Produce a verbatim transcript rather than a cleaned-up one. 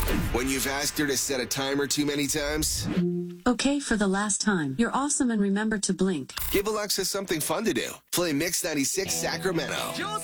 When you've asked her to set a timer too many times? Okay, for the last time. You're awesome and remember to blink. Give Alexa something fun to do. Play Mix ninety-six Sacramento.